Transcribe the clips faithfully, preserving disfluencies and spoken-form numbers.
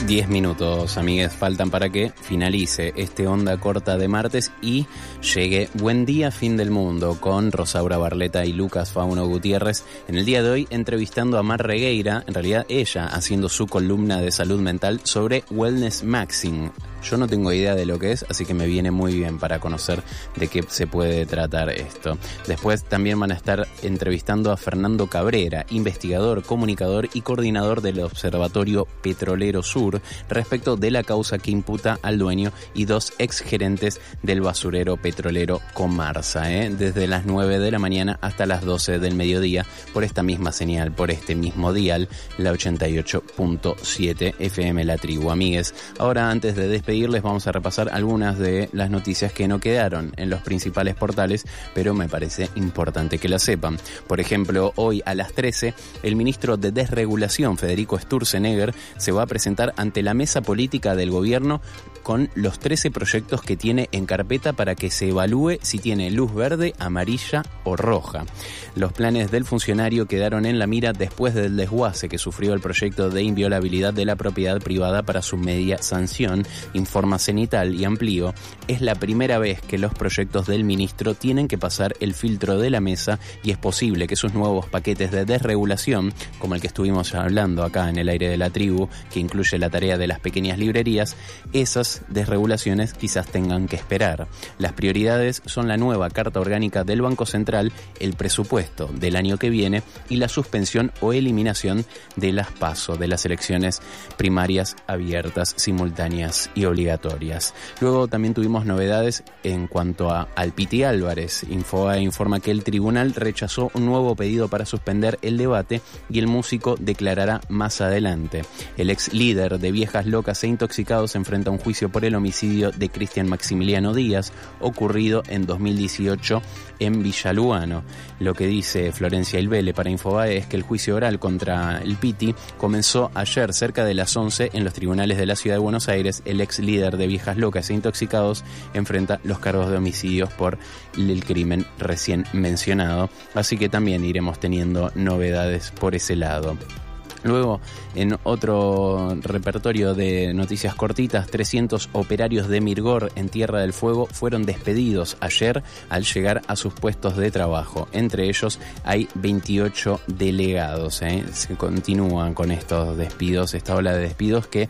Diez minutos, amigues, faltan para que finalice este Onda Corta de martes y llegue Buen Día, Fin del Mundo con Rosaura Barleta y Lucas Fauno Gutiérrez. En el día de hoy entrevistando a Mar Regueira, en realidad ella haciendo su columna de salud mental sobre Wellness Maxing. Yo no tengo idea de lo que es, así que me viene muy bien para conocer de qué se puede tratar esto. Después también van a estar entrevistando a Fernando Cabrera, investigador, comunicador y coordinador del Observatorio Petrolero Sur, respecto de la causa que imputa al dueño y dos exgerentes del basurero petrolero Comarsa, ¿eh? desde las nueve de la mañana hasta las doce del mediodía, por esta misma señal, por este mismo dial, la ochenta y ocho punto siete F M La Tribu. Amigues, ahora antes de despedirles vamos a repasar algunas de las noticias que no quedaron en los principales portales, pero me parece importante que las sepan. Por ejemplo, hoy a las trece, el ministro de Desregulación, Federico Sturzenegger, se va a presentar ante la mesa política del gobierno con los trece proyectos que tiene en carpeta para que se evalúe si tiene luz verde, amarilla o roja. Los planes del funcionario quedaron en la mira después del desguace que sufrió el proyecto de inviolabilidad de la propiedad privada para su media sanción, informa Cenital, y amplío. Es la primera vez que los proyectos del ministro tienen que pasar el filtro de la mesa y es posible que sus nuevos paquetes de desregulación, como el que estuvimos hablando acá en el aire de la tribu, que incluye la tarea de las pequeñas librerías, esas desregulaciones quizás tengan que esperar. Las prioridades son la nueva Carta Orgánica del Banco Central, el presupuesto del año que viene y la suspensión o eliminación de las PASO, de las elecciones primarias abiertas, simultáneas y obligatorias. Luego también tuvimos novedades en cuanto a al Piti Álvarez. Infobae informa que el tribunal rechazó un nuevo pedido para suspender el debate y el músico declarará más adelante. El ex líder de Viejas Locas e Intoxicados enfrenta un juicio por el homicidio de Cristian Maximiliano Díaz, ocurrido en dos mil dieciocho en Villaluano. Lo que dice Florencia Ilvele para Infobae es que el juicio oral contra el Piti comenzó ayer cerca de las once en los tribunales de la ciudad de Buenos Aires. El ex líder de Viejas Locas e Intoxicados enfrenta los cargos de homicidios por el crimen recién mencionado, así que también iremos teniendo novedades por ese lado. Luego, en otro repertorio de noticias cortitas, trescientos operarios de Mirgor en Tierra del Fuego fueron despedidos ayer al llegar a sus puestos de trabajo. Entre ellos hay veintiocho delegados. ¿eh? Se continúan con estos despidos, esta ola de despidos que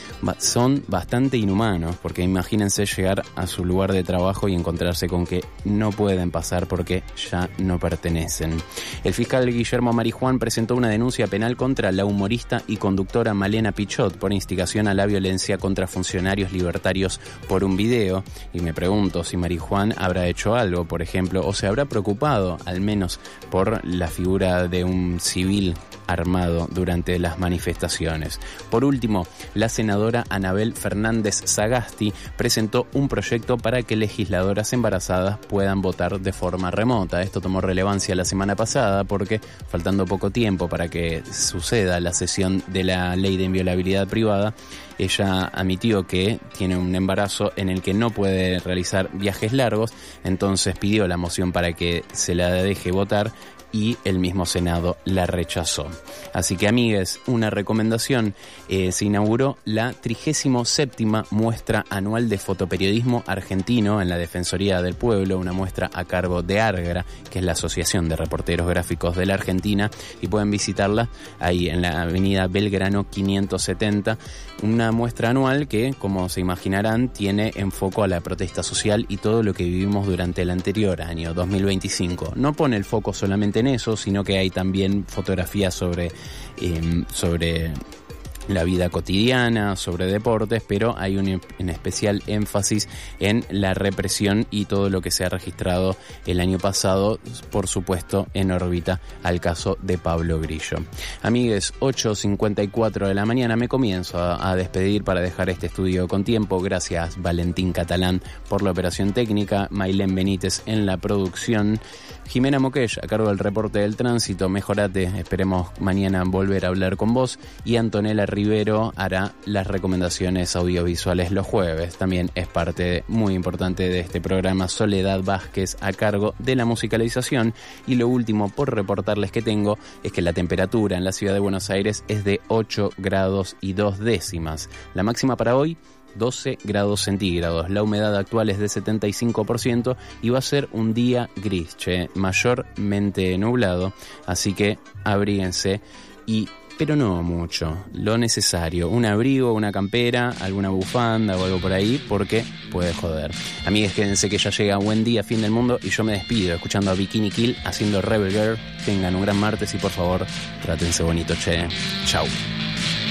son bastante inhumanos, porque imagínense llegar a su lugar de trabajo y encontrarse con que no pueden pasar porque ya no pertenecen. El fiscal Guillermo Marijuán presentó una denuncia penal contra la humorista y conductora Malena Pichot por instigación a la violencia contra funcionarios libertarios por un video, y me pregunto si Marijuán habrá hecho algo, por ejemplo, o se habrá preocupado al menos por la figura de un civil armado durante las manifestaciones. Por último, la senadora Anabel Fernández Sagasti presentó un proyecto para que legisladoras embarazadas puedan votar de forma remota. Esto tomó relevancia la semana pasada porque, faltando poco tiempo para que suceda la sesión de la ley de inviolabilidad privada, ella admitió que tiene un embarazo en el que no puede realizar viajes largos, entonces pidió la moción para que se la deje votar y el mismo Senado la rechazó. Así que, amigues, una recomendación, eh, se inauguró la trigésima séptima muestra anual de fotoperiodismo argentino en la Defensoría del Pueblo, una muestra a cargo de ARGRA, que es la Asociación de Reporteros Gráficos de la Argentina, y pueden visitarla ahí en la avenida Belgrano quinientos setenta, una muestra anual que, como se imaginarán, tiene enfoco a la protesta social y todo lo que vivimos durante el anterior año, dos mil veinticinco. No pone el foco solamente en eso, sino que hay también fotografías sobre, eh, sobre la vida cotidiana, sobre deportes, pero hay un en especial énfasis en la represión y todo lo que se ha registrado el año pasado, por supuesto en órbita al caso de Pablo Grillo. Amigues, ocho cincuenta y cuatro de la mañana, me comienzo a, a despedir para dejar este estudio con tiempo. Gracias Valentín Catalán por la operación técnica, Mailén Benítez en la producción, Jimena Moqueix a cargo del reporte del tránsito. Mejorate, esperemos mañana volver a hablar con vos, y Antonella Rivero hará las recomendaciones audiovisuales los jueves. También es parte muy importante de este programa Soledad Vázquez a cargo de la musicalización. Y lo último por reportarles que tengo es que la temperatura en la ciudad de Buenos Aires es de ocho grados y dos décimas. La máxima para hoy, doce grados centígrados. La humedad actual es de setenta y cinco por ciento y va a ser un día gris, che, mayormente nublado, así que abríguense, y pero no mucho, lo necesario, un abrigo, una campera, alguna bufanda o algo por ahí, porque puede joder. Amigues, quédense que ya llega Buen Día, Fin del Mundo, y yo me despido escuchando a Bikini Kill haciendo Rebel Girl. Tengan un gran martes y por favor, trátense bonito, che. Chau.